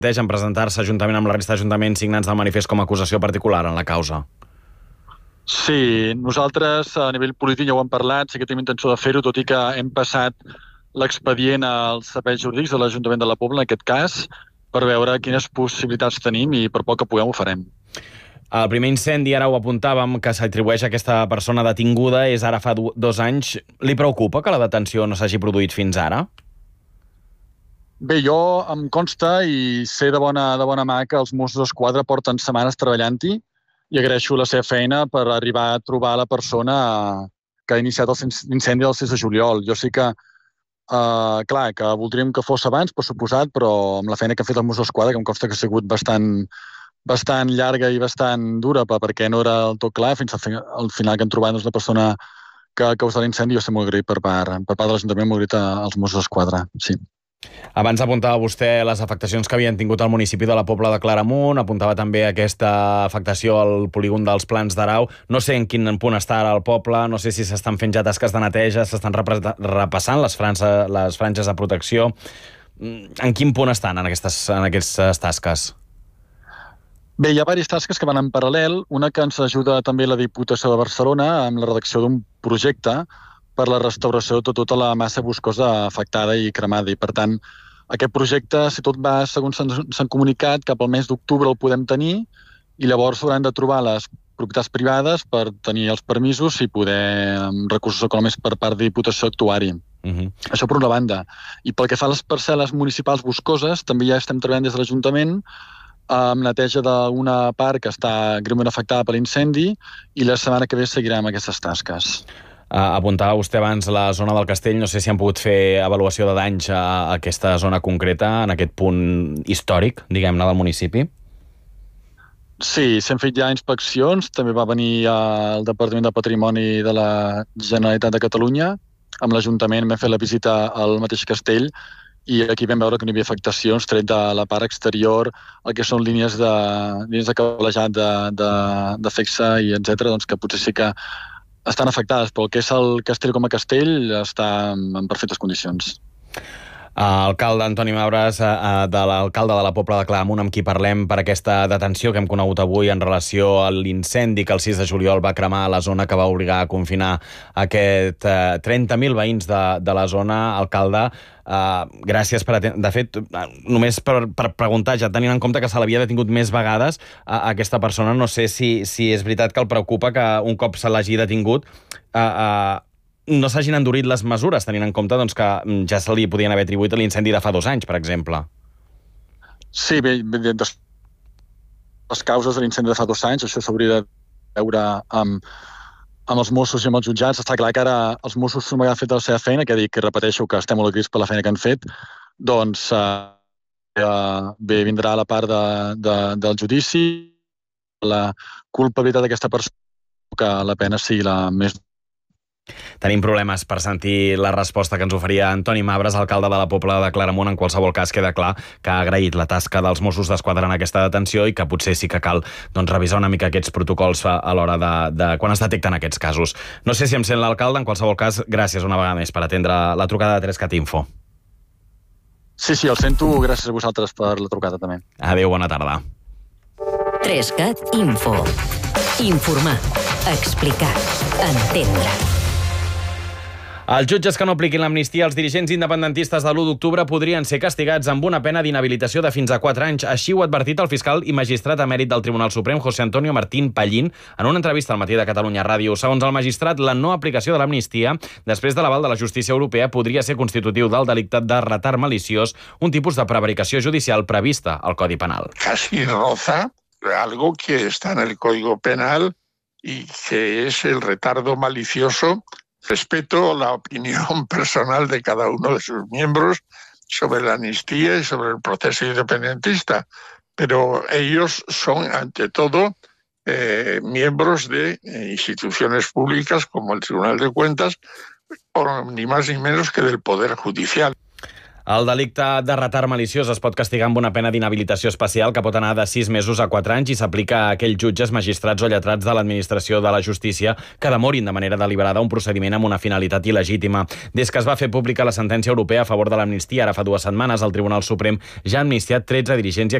en presentar-se juntament amb la resta d'ajuntaments signants del manifest com a acusació particular en la causa. Sí, nosaltres a nivell polític ja ho hem parlat, sí que tenim intenció de fer-ho, tot i que hem passat l'expedient als serveis jurídics de l'Ajuntament de la Pobla, en aquest cas, per veure quines possibilitats tenim i per poc que puguem ho farem. El primer incendi, ara ho apuntàvem, que s'atribueix a aquesta persona detinguda, és ara fa 2 anys. Li preocupa que la detenció no s'hagi produït fins ara? Bé, jo em consta i sé de bona mà que els Mossos d'Esquadra porten setmanes treballant-hi i agraeixo la seva feina per arribar a trobar la persona que ha iniciat l'incendi del 6 de juliol. Jo sé que, clar, que voldríem que fos abans, per suposat, però amb la feina que ha fet el Mossos d'Esquadra, que em consta que ha sigut bastant llarga i bastant dura, perquè no era del tot clar, fins al final que hem trobat la persona que ha causat l'incendi. Jo estic molt agraït per part de l'Ajuntament, molt agraït als Mossos d'Esquadra, sí. Abans apuntava vostè les afectacions que havien tingut al municipi de la Pobla de Claramunt, apuntava també aquesta afectació al polígon dels Plans d'Arau. No sé en quin punt està ara el poble, no sé si s'estan fent ja tasques de neteja, s'estan repassant les franges de protecció. En quin punt estan en aquestes tasques? Bé, hi ha diverses tasques que van en paral·lel. Una que ens ajuda també la Diputació de Barcelona amb la redacció d'un projecte per la restauració de tota la massa boscosa afectada i cremada. I, per tant, aquest projecte, si tot va segons s'han comunicat, cap al mes d'octubre el podem tenir i llavors hauran de trobar les propietats privades per tenir els permisos i poder, amb recursos econòmics per part de Diputació, actuar-hi. Això per una banda. I pel que fa a les parcel·les municipals boscoses, també ja estem treballant des de l'Ajuntament amb neteja d'una part que està greument afectada per l'incendi i la setmana que ve seguirem aquestes tasques. Apuntava vostè abans la zona del Castell, no sé si han pogut fer avaluació de danys a aquesta zona concreta, en aquest punt històric, diguem-ne, del municipi? Sí, s'han fet ja inspeccions, també va venir el Departament de Patrimoni de la Generalitat de Catalunya, amb l'Ajuntament vam fer la visita al mateix castell i aquí vam veure que no hi havia afectacions, tret de la part exterior, el que són línies de cablejat de fixa i etcètera, doncs que potser sí que estan afectades, però el que és el castell com a castell està en perfectes condicions. Alcalde Antoni Mabres, de l'alcalde de la Pobla de Claramunt, amb qui parlem per aquesta detenció que hem conegut avui en relació a l'incendi que el 6 de juliol va cremar la zona, que va obligar a confinar aquest 30.000 veïns de la zona. Alcalde, gràcies per atendre. De fet, només per preguntar, ja tenint en compte que se l'havia detingut més vegades a aquesta persona, no sé si és veritat que el preocupa que un cop se l'hagi detingut no s'hagin endurit les mesures, tenint en compte doncs, que ja se li podien haver atribuït l'incendi de fa 2 anys, per exemple. Sí, bé, les causes de l'incendi de fa 2 anys, això s'hauria de veure amb els Mossos i amb els jutjats. Està clar que ara els Mossos s'han fet la seva feina, que dic que repeteixo que estem molt agraïts per la feina que han fet, doncs bé, vindrà la part del judici, la culpabilitat d'aquesta persona, que la pena sigui la més... Tenim problemes per sentir la resposta que ens oferia Antoni Mabres, alcalde de la Pobla de Claramunt. En qualsevol cas, queda clar que ha agraït la tasca dels Mossos d'Esquadra en aquesta detenció i que potser sí que cal revisar una mica aquests protocols a l'hora de quan es detecten aquests casos. No sé si em sent l'alcalde, en qualsevol cas, gràcies una vegada més per atendre la trucada de 3cat Info. Sí, el sento. Gràcies a vosaltres per la trucada també. Adéu, bona tarda. 3cat Info. Informar, explicar, entendre. Els jutges que no apliquin l'amnistia als dirigents independentistes de l'1 d'octubre podrien ser castigats amb una pena d'inhabilitació de fins a 4 anys. Així ho ha advertit el fiscal i magistrat emèrit del Tribunal Suprem, José Antonio Martín Pallín, en una entrevista al Matí de Catalunya Ràdio. Segons el magistrat, la no aplicació de l'amnistia, després de l'aval de la justícia europea, podria ser constitutiu del delicte de retard maliciós, un tipus de prevaricació judicial prevista al Codi Penal. Casi roza algo que está en el Código Penal y que es el retardo malicioso. Respeto la opinión personal de cada uno de sus miembros sobre la amnistía y sobre el proceso independentista, pero ellos son, ante todo, miembros de instituciones públicas como el Tribunal de Cuentas, o ni más ni menos que del Poder Judicial. El delicte de retard maliciós es pot castigar amb una pena d'inhabilitació especial que pot anar de 6 mesos a 4 anys i s'aplica a aquells jutges, magistrats o lletrats de l'administració de la justícia que demorin de manera deliberada un procediment amb una finalitat il·legítima. Des que es va fer pública la sentència europea a favor de l'amnistia ara fa 2 setmanes, el Tribunal Suprem ja ha amnistiat 13 dirigents i